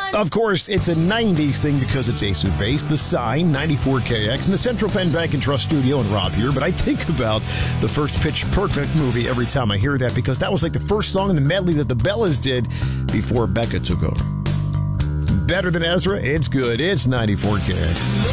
Of course, it's a 90s thing because it's Acer-based. The Sign, 94KX, and the Central Penn Bank and Trust Studio, and Rob here. But I think about the first Pitch Perfect movie every time I hear that because that was like the first song in the medley that the Bellas did before Becca took over. Better than Ezra? It's good. It's 94KX.